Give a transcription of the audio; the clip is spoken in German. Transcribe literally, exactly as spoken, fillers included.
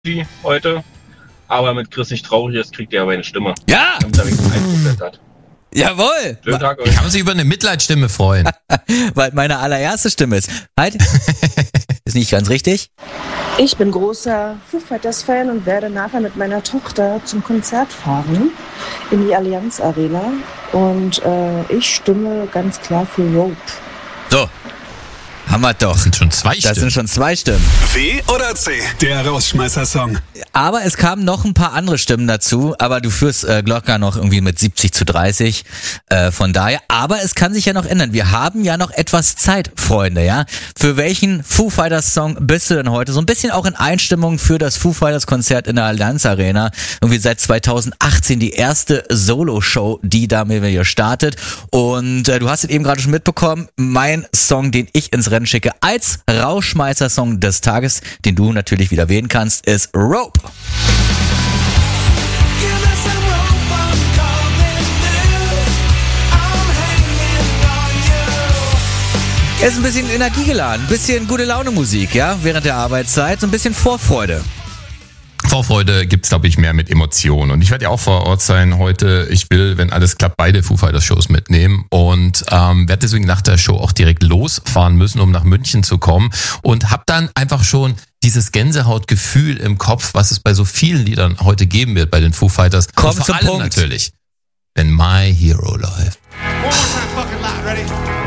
wie heute. Aber mit Chris nicht traurig ist, kriegt ihr aber eine Stimme. Ja! Damit er wenigstens ein Prozent hat. Jawohl! Schönen Tag Ich euch. kann sich über eine Mitleidsstimme freuen. Weil meine allererste Stimme ist. Halt! Ist nicht ganz richtig. Ich bin großer Foo Fighters Fan und werde nachher mit meiner Tochter zum Konzert fahren in die Allianz Arena. Und äh, ich stimme ganz klar für Rope. So. Haben wir doch. Das sind schon zwei Das Stimmen. sind schon zwei Stimmen. W oder C? Der Rausschmeißer-Song. Aber es kamen noch ein paar andere Stimmen dazu. Aber du führst äh, Glocker noch irgendwie mit siebzig zu dreißig. Äh, von daher. Aber es kann sich ja noch ändern. Wir haben ja noch etwas Zeit, Freunde, ja. Für welchen Foo Fighters Song bist du denn heute? So ein bisschen auch in Einstimmung für das Foo Fighters Konzert in der Allianz Arena. Irgendwie seit zweitausendachtzehn die erste Solo-Show, die da mit mir startet. Und äh, du hast es eben gerade schon mitbekommen. Mein Song, den ich ins Rennen schicke als Rauschmeißer-Song des Tages, den du natürlich wieder wählen kannst, ist Rope. Ist ein bisschen energiegeladen, ein bisschen gute Laune Musik, ja, während der Arbeitszeit, so ein bisschen Vorfreude. Vorfreude gibt's, glaube ich, mehr mit Emotionen. Und ich werde ja auch vor Ort sein heute. Ich will, wenn alles klappt, beide Foo Fighters Shows mitnehmen und ähm, werde deswegen nach der Show auch direkt losfahren müssen, um nach München zu kommen. Und habe dann einfach schon dieses Gänsehautgefühl im Kopf, was es bei so vielen Liedern heute geben wird bei den Foo Fighters. Komm und vor zum allem Punkt. natürlich, wenn My Hero läuft. One more time, fucking loud, ready?